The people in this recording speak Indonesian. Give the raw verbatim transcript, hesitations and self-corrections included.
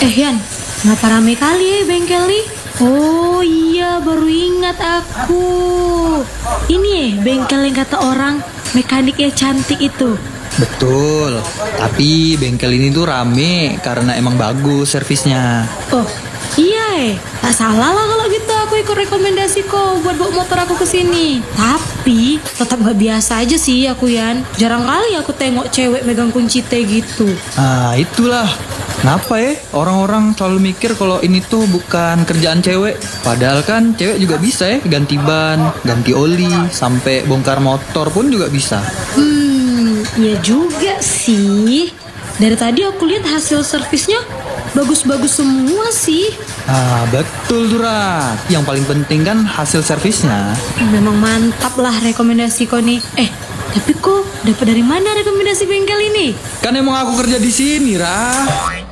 Eh Yan, kenapa rame kali ya bengkel nih? Oh iya, baru ingat aku. Ini ya bengkel yang kata orang mekaniknya cantik itu. Betul, tapi bengkel ini tuh rame karena emang bagus servisnya. Oh iya, eh. Tak salah lah kalau gitu aku ikut rekomendasi kok buat bawa motor aku ke sini. Tapi tetap nggak biasa aja sih aku Yan. Jarang kali aku tengok cewek megang kunci T gitu. Ah itulah, kenapa ya orang-orang selalu mikir kalau ini tuh bukan kerjaan cewek. Padahal kan cewek juga bisa ya ganti ban, ganti oli, sampai bongkar motor pun juga bisa. Hmm, ya juga sih. Dari tadi aku lihat hasil servisnya bagus-bagus semua sih. Ah betul tuh Ra. Yang paling penting kan hasil servisnya. Memang mantap lah rekomendasi kau nih. Eh, tapi kok dapat dari mana rekomendasi bengkel ini? Kan emang aku kerja di sini Ra.